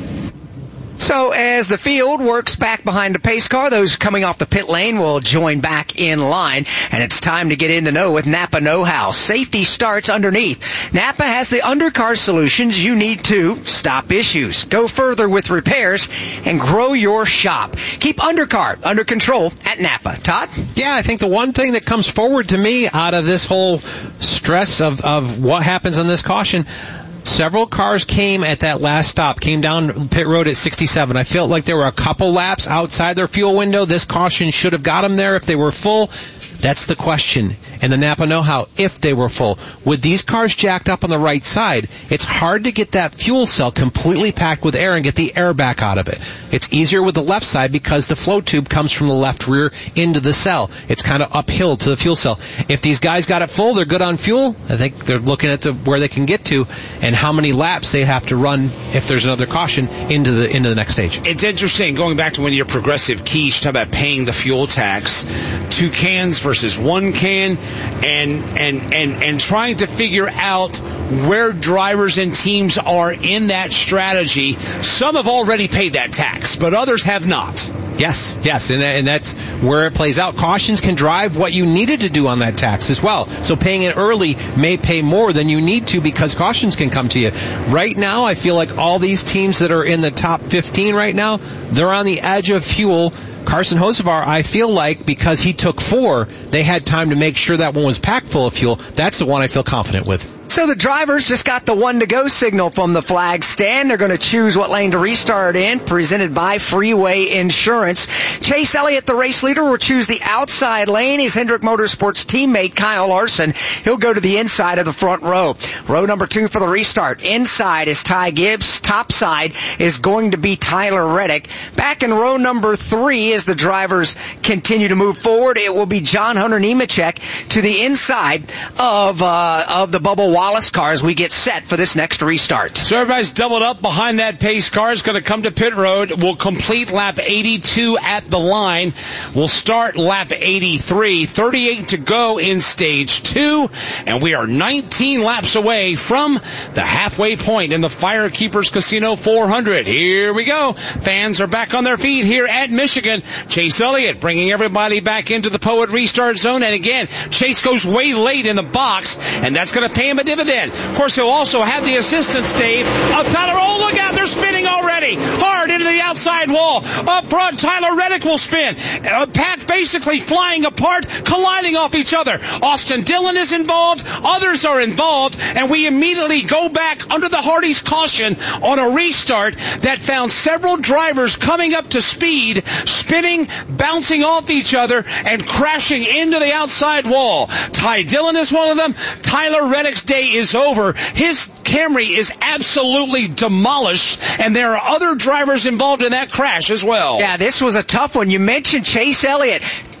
So as the field works back behind the pace car, those coming off the pit lane will join back in line, and it's time to get in the know with Napa Know-How. Safety starts underneath. Napa has the undercar solutions you need to stop issues, go further with repairs, and grow your shop. Keep undercar under control at Napa. Todd? Yeah, I think the one thing that comes forward to me out of this whole stress of, of what happens on this caution, several cars came at that last stop, came down pit road at sixty-seven. I felt like there were a couple laps outside their fuel window. This caution should have got them there if they were full. That's the question. And the Napa Know-How, if they were full. With these cars jacked up on the right side, it's hard to get that fuel cell completely packed with air and get the air back out of it. It's easier with the left side because the flow tube comes from the left rear into the cell. It's kind of uphill to the fuel cell. If these guys got it full, they're good on fuel. I think they're looking at the, where they can get to and how many laps they have to run if there's another caution into the into the next stage. It's interesting, going back to when you're Progressive Quiche, talk about paying the fuel tax. Two cans versus one can, and and and and trying to figure out where drivers and teams are in that strategy. Some have already paid that tax, but others have not. Yes, yes, and, that, and that's where it plays out. Cautions can drive what you needed to do on that tax as well. So paying it early may pay more than you need to because cautions can come to you. Right now, I feel like all these teams that are in the top fifteen right now, they're on the edge of fuel. Carson Hocevar, I feel like, because he took four, they had time to make sure that one was packed full of fuel. That's the one I feel confident with. So the drivers just got the one-to-go signal from the flag stand. They're going to choose what lane to restart in, presented by Freeway Insurance. Chase Elliott, the race leader, will choose the outside lane. His Hendrick Motorsports teammate, Kyle Larson, he'll go to the inside of the front row. Row number two for the restart. Inside is Ty Gibbs. Top side is going to be Tyler Reddick. Back in row number three, as the drivers continue to move forward, it will be John Hunter Nemechek to the inside of uh, of the Bubba Wallace car as we get set for this next restart. So everybody's doubled up behind that pace car. It's going to come to pit road. We'll complete lap eighty-two at the line. We'll start lap eighty-three. thirty-eight to go in stage two, and we are nineteen laps away from the halfway point in the Firekeepers Casino four hundred. Here we go. Fans are back on their feet here at Michigan. Chase Elliott bringing everybody back into the Poet restart zone, and again, Chase goes way late in the box, and that's going to pay him a dividend. Of course, he'll also have the assistance, Dave, of Tyler. Oh, look out, they're spinning already. Hard into the outside wall. Up front, Tyler Reddick will spin. Uh, Pat basically flying apart, colliding off each other. Austin Dillon is involved. Others are involved, and we immediately go back under the Hardy's caution on a restart that found several drivers coming up to speed, spinning, bouncing off each other, and crashing into the outside wall. Ty Dillon is one of them. Tyler Reddick's day is over. His Camry is absolutely demolished, and there are other drivers involved in that crash as well. Yeah, this was a tough one. You mentioned Chase Elliott.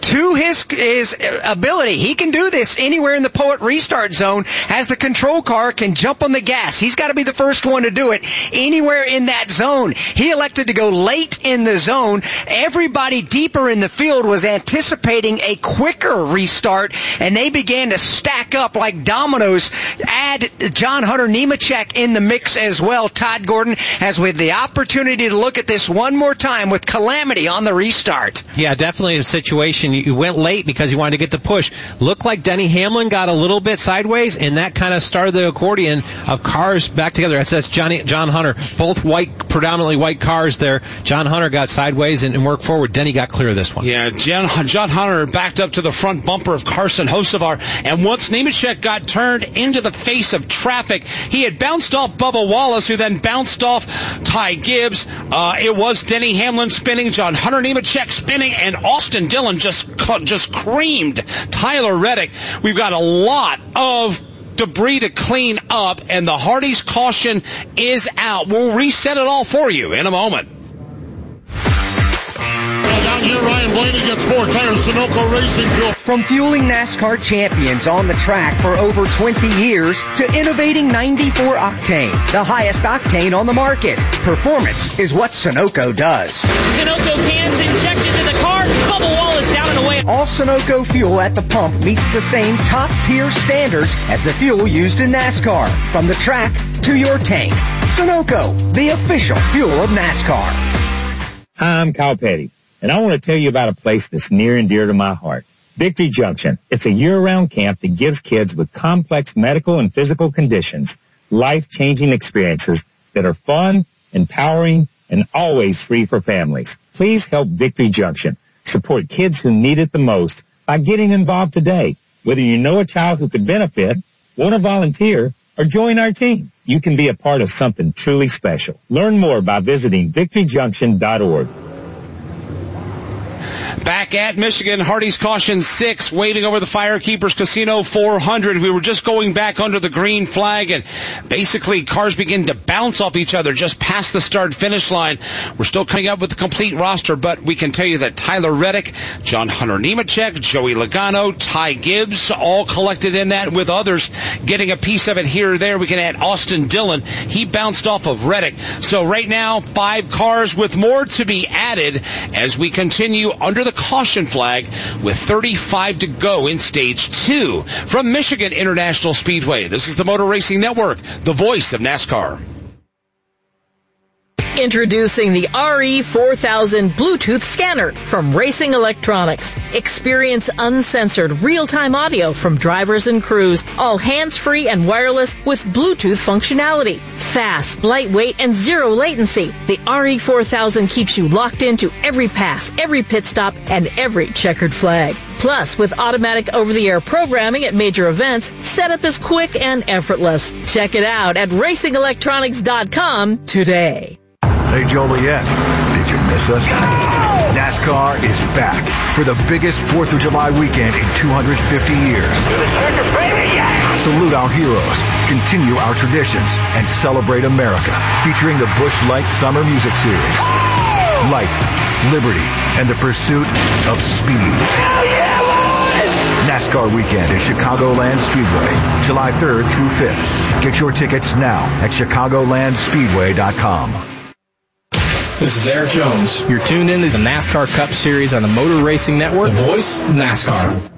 to his his ability. He can do this anywhere in the Poet restart zone as the control car can jump on the gas. He's got to be the first one to do it anywhere in that zone. He elected to go late in the zone. Everybody deeper in the field was anticipating a quicker restart, and they began to stack up like dominoes. Add John Hunter Nemechek in the mix as well. Todd Gordon has with the opportunity to look at this one more time with Calamity on the restart. Yeah, definitely a situation. You went late because you wanted to get the push. Looked like Denny Hamlin got a little bit sideways, and that kind of started the accordion of cars back together. That's, that's Johnny, John Hunter. Both white, predominantly white cars there. John Hunter got sideways and, and worked forward. Denny got clear of this one. Yeah, John, John Hunter backed up to the front bumper of Carson Hocevar, and once Nemechek got turned into the face of traffic, he had bounced off Bubba Wallace, who then bounced off Ty Gibbs. Uh, it was Denny Hamlin spinning, John Hunter Nemechek spinning, and Austin Dillon just just creamed Tyler Reddick. We've got a lot of debris to clean up, and the Hardy's caution is out. We'll reset it all for you in a moment. Down here, Ryan Blaney gets four tires, Sunoco Racing Fuel. From fueling NASCAR champions on the track for over twenty years to innovating ninety-four octane, the highest octane on the market. Performance is what Sunoco does. Sunoco cans injected into the car, Bubba Wallace down and away. All Sunoco fuel at the pump meets the same top-tier standards as the fuel used in NASCAR. From the track to your tank. Sunoco, the official fuel of NASCAR. Hi, I'm Kyle Petty, and I want to tell you about a place that's near and dear to my heart. Victory Junction. It's a year-round camp that gives kids with complex medical and physical conditions life-changing experiences that are fun, empowering, and always free for families. Please help Victory Junction support kids who need it the most by getting involved today. Whether you know a child who could benefit, want to volunteer, or join our team, you can be a part of something truly special. Learn more by visiting victory junction dot org. Back at Michigan, Hardy's caution six, waving over the Firekeepers Casino four hundred. We were just going back under the green flag, and basically cars begin to bounce off each other just past the start-finish line. We're still coming up with the complete roster, but we can tell you that Tyler Reddick, John Hunter Nemechek, Joey Logano, Ty Gibbs, all collected in that, with others getting a piece of it here or there. We can add Austin Dillon. He bounced off of Reddick. So right now, five cars with more to be added as we continue under the caution flag with thirty-five to go in stage two. From Michigan International Speedway, this is the Motor Racing Network, the voice of NASCAR. Introducing the R E four thousand Bluetooth scanner from Racing Electronics. Experience uncensored real-time audio from drivers and crews, all hands-free and wireless with Bluetooth functionality. Fast, lightweight, and zero latency. The R E four thousand keeps you locked into every pass, every pit stop, and every checkered flag. Plus, with automatic over-the-air programming at major events, setup is quick and effortless. Check it out at racing electronics dot com today. Hey, Joliet, did you miss us? NASCAR is back for the biggest fourth of July weekend in two hundred fifty years. Salute our heroes, continue our traditions, and celebrate America, featuring the Busch Light Summer Music Series. Life, liberty, and the pursuit of speed. NASCAR weekend at Chicagoland Speedway, July third through fifth. Get your tickets now at chicagoland speedway dot com. This is Eric Jones. You're tuned into the NASCAR Cup Series on the Motor Racing Network, the voice of NASCAR.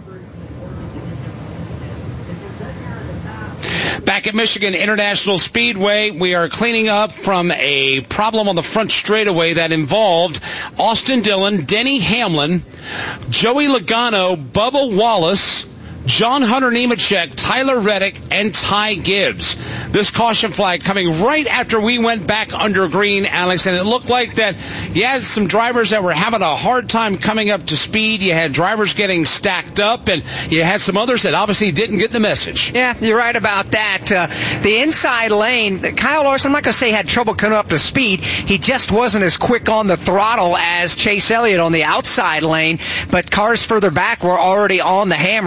Back at Michigan International Speedway, we are cleaning up from a problem on the front straightaway that involved Austin Dillon, Denny Hamlin, Joey Logano, Bubba Wallace, John Hunter Nemechek, Tyler Reddick, and Ty Gibbs. This caution flag coming right after we went back under green, Alex, and it looked like that you had some drivers that were having a hard time coming up to speed. You had drivers getting stacked up, and you had some others that obviously didn't get the message. Yeah, you're right about that. Uh, the inside lane, Kyle Larson, I'm not going to say had trouble coming up to speed. He just wasn't as quick on the throttle as Chase Elliott on the outside lane, but cars further back were already on the hammer trying to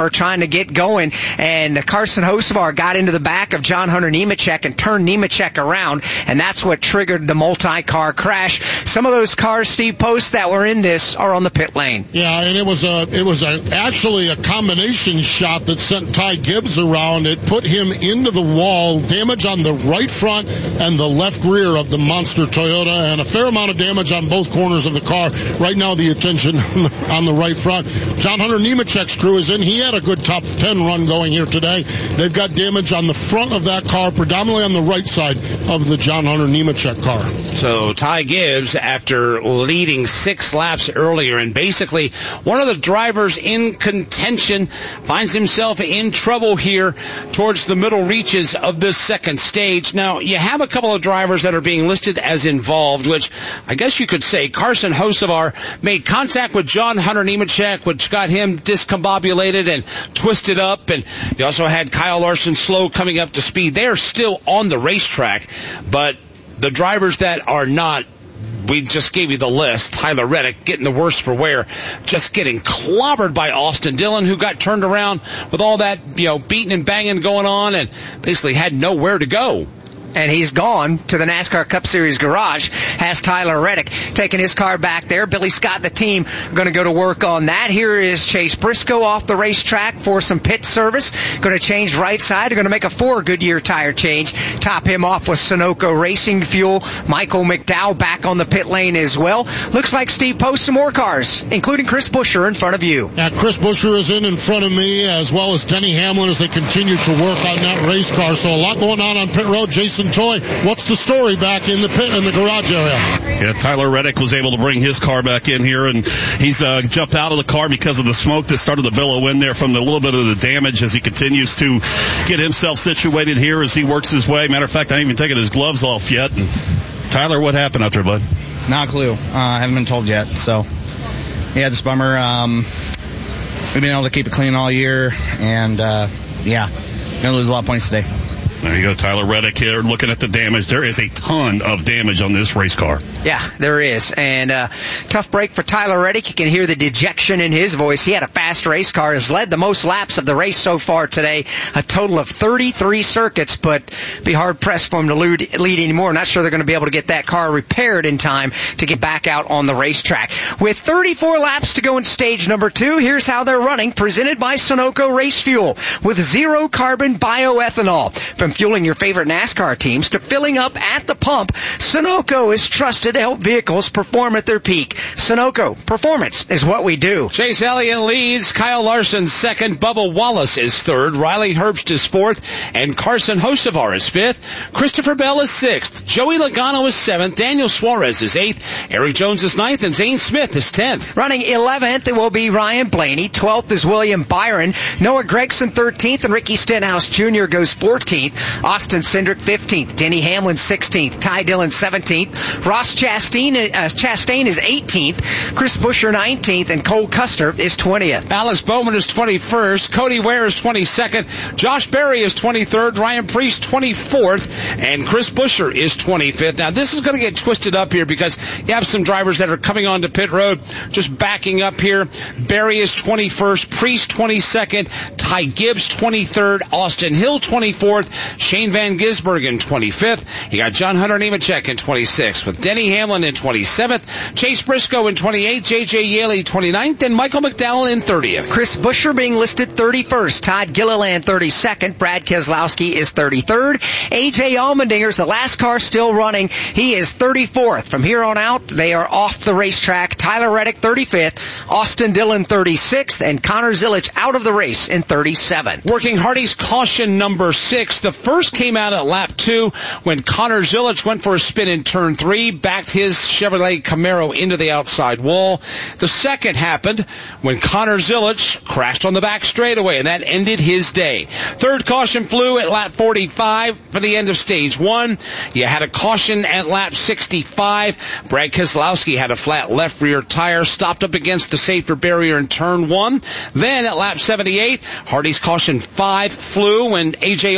get going, and Carson Hocevar got into the back of John Hunter Nemechek and turned Nemechek around, and that's what triggered the multi-car crash. Some of those cars, Steve Post, that were in this are on the pit lane. Yeah, and it was a it was a, actually a combination shot that sent Ty Gibbs around. It put him into the wall, damage on the right front and the left rear of the monster Toyota, and a fair amount of damage on both corners of the car. Right now, the attention on the, on the right front. John Hunter Nemechek's crew is in. He had a good top ten run going here today. They've got damage on the front of that car, predominantly on the right side of the John Hunter Nemechek car. So Ty Gibbs, after leading six laps earlier, and basically one of the drivers in contention, finds himself in trouble here towards the middle reaches of this second stage. Now, you have a couple of drivers that are being listed as involved, which I guess you could say Carson Hocevar made contact with John Hunter Nemechek, which got him discombobulated and twisted up, and you also had Kyle Larson slow coming up to speed. They are still on the racetrack, but the drivers that are not, we just gave you the list. Tyler Reddick getting the worst for wear, just getting clobbered by Austin Dillon, who got turned around with all that, you know, beating and banging going on and basically had nowhere to go. And he's gone to the NASCAR Cup Series garage. Has Tyler Reddick taking his car back there. Billy Scott and the team are going to go to work on that. Here is Chase Briscoe off the racetrack for some pit service. Going to change right side. They're going to make a four Goodyear tire change. Top him off with Sunoco Racing Fuel. Michael McDowell back on the pit lane as well. Looks like Steve Post some more cars, including Chris Buescher in front of you. Yeah, Chris Buescher is in in front of me, as well as Denny Hamlin as they continue to work on that race car. So a lot going on on pit road. Jason Toy, what's the story back in the pit in the garage area? Yeah, Tyler Reddick was able to bring his car back in here, and he's uh, jumped out of the car because of the smoke that started to billow in there from the little bit of the damage as he continues to get himself situated here as he works his way. Matter of fact, I haven't even taken his gloves off yet. And Tyler, what happened out there, bud? Not a clue. Uh, I haven't been told yet. So, yeah, just bummer. Um, we've been able to keep it clean all year, and uh, yeah, gonna lose a lot of points today. There you go, Tyler Reddick here looking at the damage. There is a ton of damage on this race car. Yeah, there is. And uh tough break for Tyler Reddick. You can hear the dejection in his voice. He had a fast race car, has led the most laps of the race so far today, a total of thirty-three circuits, but be hard-pressed for him to lead, lead anymore. Not sure they're going to be able to get that car repaired in time to get back out on the racetrack. With thirty-four laps to go in stage number two, here's how they're running, presented by Sunoco Race Fuel, with zero-carbon bioethanol. From fueling your favorite NASCAR teams to filling up at the pump, Sunoco is trusted to help vehicles perform at their peak. Sunoco, performance is what we do. Chase Elliott leads, Kyle Larson second, Bubba Wallace is third, Riley Herbst is fourth, and Carson Hocevar is fifth. Christopher Bell is sixth, Joey Logano is seventh, Daniel Suarez is eighth, Eric Jones is ninth, and Zane Smith is tenth. Running eleventh, it will be Ryan Blaney. twelfth is William Byron. Noah Gragson thirteenth, and Ricky Stenhouse Junior goes fourteenth. Austin Cindric fifteenth, Denny Hamlin sixteenth, Ty Dillon seventeenth, Ross Chastain, uh, Chastain is eighteenth, Chris Buescher nineteenth, and Cole Custer is twentieth. Alex Bowman is twenty-first, Cody Ware is twenty-second, Josh Berry is twenty-third, Ryan Preece twenty-fourth, and Chris Buescher is twenty-fifth. Now this is going to get twisted up here because you have some drivers that are coming onto pit road just backing up here. Berry is twenty-first, Preece twenty-second, Ty Gibbs twenty-third, Austin Hill twenty-fourth, Shane Van Gisbergen twenty-fifth. You got John Hunter Nemechek in twenty-sixth, with Denny Hamlin in twenty-seventh, Chase Briscoe in twenty-eighth, J J Yaley twenty-ninth, and Michael McDowell in thirtieth. Chris Buescher being listed thirty-first, Todd Gilliland thirty-second, Brad Keselowski is thirty-third, A J Allmendinger's the last car still running. He is thirty-fourth. From here on out, they are off the racetrack. Tyler Reddick thirty-fifth, Austin Dillon thirty-sixth, and Connor Zilisch out of the race in thirty-seventh. Working Hardy's caution number six. The first came out at lap two when Connor Zilisch went for a spin in turn three, backed his Chevrolet Camaro into the outside wall. The second happened when Connor Zilisch crashed on the back straightaway, and that ended his day. Third caution flew at lap forty-five for the end of stage one. You had a caution at lap sixty-five. Brad Keselowski had a flat left rear tire, stopped up against the safety barrier in turn one. Then at lap seventy-eight, Hardy's caution five flew when A J Allmendinger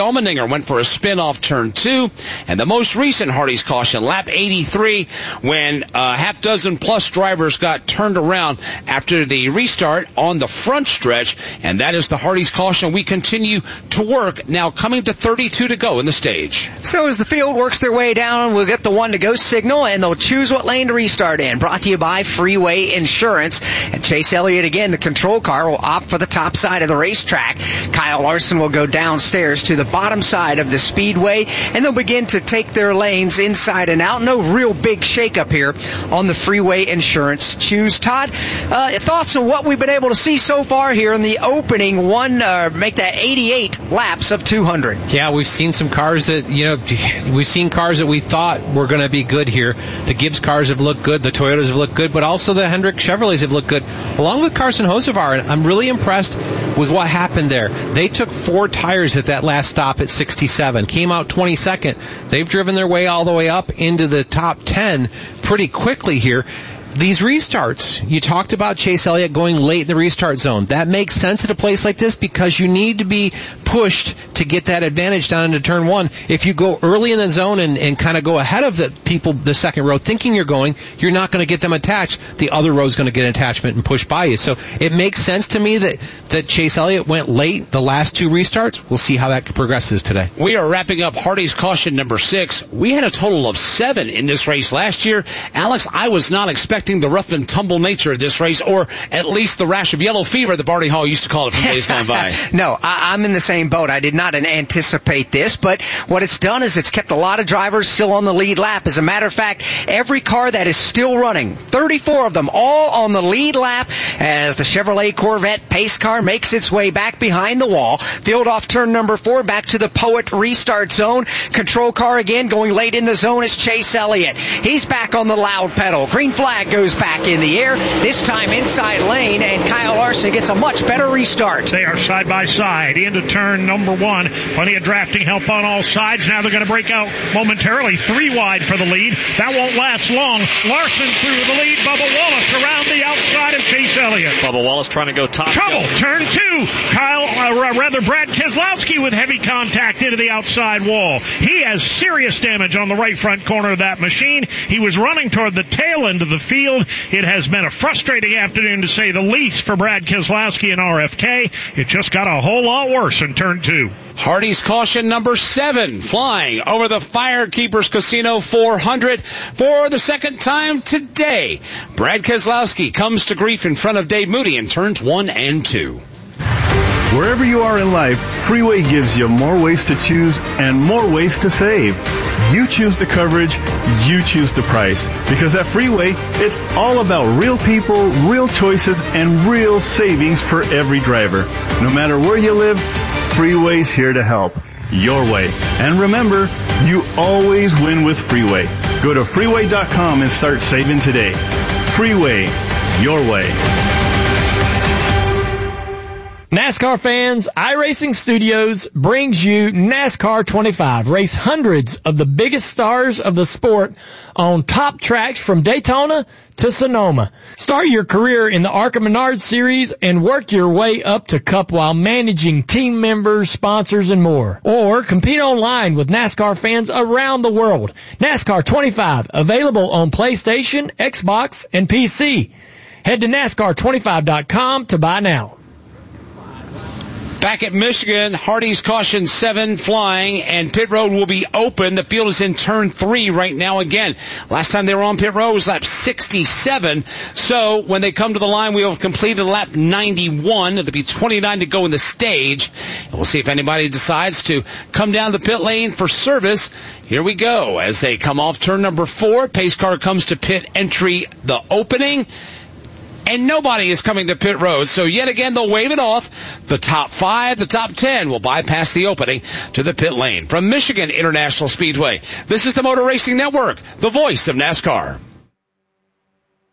went for a spin off turn two. And the most recent Hardy's caution, lap eighty-three, when a half dozen plus drivers got turned around after the restart on the front stretch. And that is the Hardy's caution. We continue to work, now coming to thirty-two to go in the stage. So as the field works their way down, we'll get the one to go signal, and they'll choose what lane to restart in. Brought to you by Freeway Insurance. And Chase Elliott, again, the control car, will opt for the top side of the racetrack. Kyle Larson will go downstairs to the bottom side of the speedway, and they'll begin to take their lanes inside and out. No real big shakeup here on the Freeway Insurance choose. Todd, uh, thoughts on what we've been able to see so far here in the opening one, uh, make that eighty-eight laps of two hundred? Yeah, we've seen some cars that, you know, we've seen cars that we thought were going to be good here. The Gibbs cars have looked good, the Toyotas have looked good, but also the Hendrick Chevrolets have looked good, along with Carson Hocevar. And I'm really impressed with what happened there. They took four tires at that last stop at sixty-seven, came out twenty-second. They've driven their way all the way up into the top ten pretty quickly here. These restarts, you talked about Chase Elliott going late in the restart zone. That makes sense at a place like this because you need to be pushed to get that advantage down into turn one. If you go early in the zone and, and kind of go ahead of the people, the second row, thinking you're going, you're not going to get them attached. The other row is going to get an attachment and push by you. So it makes sense to me that, that Chase Elliott went late the last two restarts. We'll see how that progresses today. We are wrapping up Hardy's caution number six. We had a total of seven in this race last year. Alex, I was not expecting the rough and tumble nature of this race, or at least the rash of yellow fever that Barney Hall used to call it from days gone by. No, I, I'm in the same boat. I did not anticipate this, but what it's done is it's kept a lot of drivers still on the lead lap. As a matter of fact, every car that is still running, thirty-four of them, all on the lead lap as the Chevrolet Corvette pace car makes its way back behind the wall. Field off turn number four, back to the Poet restart zone. Control car again going late in the zone is Chase Elliott. He's back on the loud pedal. Green flag goes back in the air, this time inside lane, and Kyle Larson gets a much better restart. They are side by side into turn number one. Plenty of drafting help on all sides. Now they're going to break out momentarily. Three wide for the lead. That won't last long. Larson through the lead. Bubba Wallace around the outside of Chase Elliott. Bubba Wallace trying to go top. Trouble. Turn two. Kyle, uh, rather Brad Keselowski with heavy contact into the outside wall. He has serious damage on the right front corner of that machine. He was running toward the tail end of the field. It has been a frustrating afternoon, to say the least, for Brad Keselowski and R F K. It just got a whole lot worse in turn two. Hardy's caution number seven, flying over the Firekeepers Casino four hundred for the second time today. Brad Keselowski comes to grief in front of Dave Moody in turns one and two. Wherever you are in life, Freeway gives you more ways to choose and more ways to save. You choose the coverage, you choose the price. Because at Freeway, it's all about real people, real choices, and real savings for every driver. No matter where you live, Freeway's here to help. Your way. And remember, you always win with Freeway. Go to freeway dot com and start saving today. Freeway, your way. NASCAR fans, iRacing Studios brings you NASCAR twenty-five. Race hundreds of the biggest stars of the sport on top tracks from Daytona to Sonoma. Start your career in the ARCA Menards Series and work your way up to Cup while managing team members, sponsors, and more. Or compete online with NASCAR fans around the world. NASCAR twenty-five, available on PlayStation, Xbox, and P C. Head to NASCAR twenty-five dot com to buy now. Back at Michigan, Hardy's caution seven flying, and pit road will be open. The field is in turn three right now again. Last time they were on pit road was lap sixty-seven. So when they come to the line, we will have completed lap ninety-one. It'll be twenty-nine to go in the stage. And we'll see if anybody decides to come down the pit lane for service. Here we go. As they come off turn number four, pace car comes to pit entry, the opening. And nobody is coming to pit road, so yet again they'll wave it off. The top five, the top ten will bypass the opening to the pit lane. From Michigan International Speedway, this is the Motor Racing Network, the voice of NASCAR.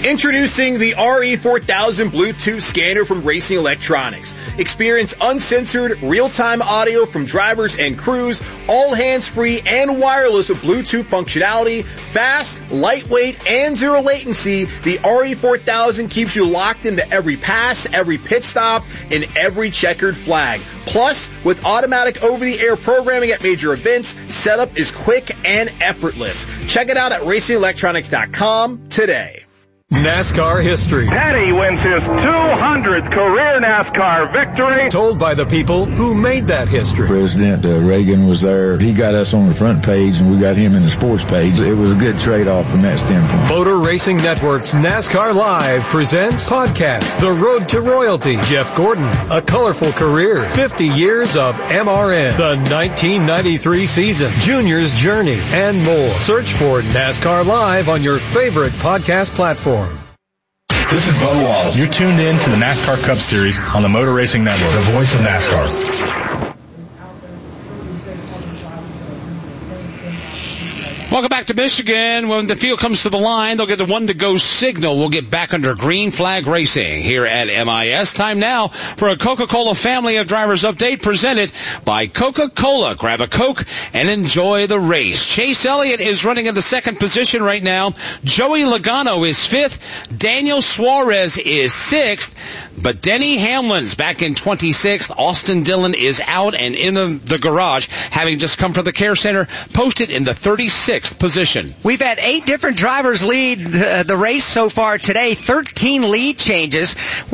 Introducing the R E four thousand Bluetooth scanner from Racing Electronics. Experience uncensored, real-time audio from drivers and crews, all hands-free and wireless with Bluetooth functionality, fast, lightweight, and zero latency. The R E four thousand keeps you locked into every pass, every pit stop, and every checkered flag. Plus, with automatic over-the-air programming at major events, setup is quick and effortless. Check it out at racing electronics dot com today. NASCAR history. Petty wins his two hundredth career NASCAR victory. Told by the people who made that history. President uh, Reagan was there. He got us on the front page, and we got him in the sports page. It was a good trade-off from that standpoint. Motor Racing Network's NASCAR Live presents podcast The Road to Royalty. Jeff Gordon, a colorful career, fifty years of M R N, the nineteen ninety-three season, Junior's Journey, and more. Search for NASCAR Live on your favorite podcast platform. This is Bubba Wallace. You're tuned in to the NASCAR Cup Series on the Motor Racing Network, the voice of NASCAR. Welcome back to Michigan. When the field comes to the line, they'll get the one-to-go signal. We'll get back under green flag racing here at M I S. Time now for a Coca-Cola Family of Drivers update presented by Coca-Cola. Grab a Coke and enjoy the race. Chase Elliott is running in the second position right now. Joey Logano is fifth. Daniel Suarez is sixth. But Denny Hamlin's back in twenty-sixth. Austin Dillon is out and in the, the garage, having just come from the care center, posted in the thirty-sixth position. We've had eight different drivers lead the, the race so far today, thirteen lead changes.